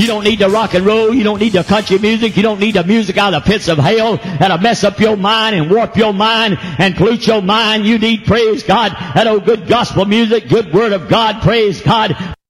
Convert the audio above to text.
You don't need the rock and roll. You don't need the country music. You don't need the music out of the pits of hell that'll mess up your mind and warp your mind and pollute your mind. You need, praise God, that old good gospel music, good word of God, praise God.